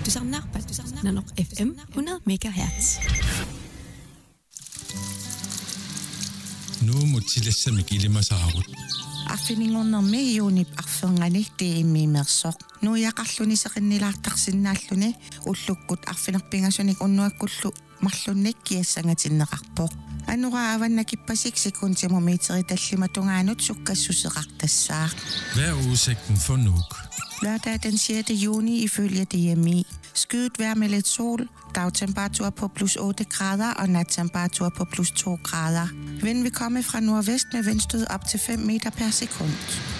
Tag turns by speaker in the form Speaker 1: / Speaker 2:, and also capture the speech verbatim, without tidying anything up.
Speaker 1: Baltusarnar, Baltusarnar, F M hundrede megahertz.
Speaker 2: Nu mutsilassa mikilima saarut.
Speaker 3: Affiningornermi iunip arferngani tiimmiimersoq. Nu yaqarluni seqinnilaartarsinnaalluni ullukkut arfinerpingasunik unnuakkullu marlunnik kiassangatinneqarpoq. Anura avannakippasik sekundtimumiteri tallimatungaanut sukkassuseqartassaaq.
Speaker 2: Hvad er udsigten for Nuuk?
Speaker 3: Lørdag den sjette juni ifølge D M I. Skyet vejr med lidt sol, dagtemperatur på plus otte grader og nattemperatur på plus to grader. Vinden vil komme fra nordvest med vindstød op til fem meter per sekund.